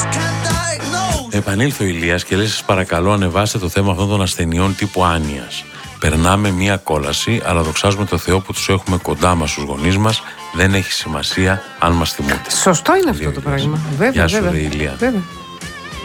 Επανήλθε ο Ηλίας και λέει: σας παρακαλώ, ανεβάστε το θέμα αυτών των ασθενειών τύπου άνοιας. Περνάμε μία κόλαση, αλλά δοξάζουμε το Θεό που τους έχουμε κοντά μας στους γονείς μας. Δεν έχει σημασία αν μας θυμούνται. Σωστό είναι αυτό το πράγμα. Βέβαια, Γεια σου, βέβαια. Ηλία. Βέβαια.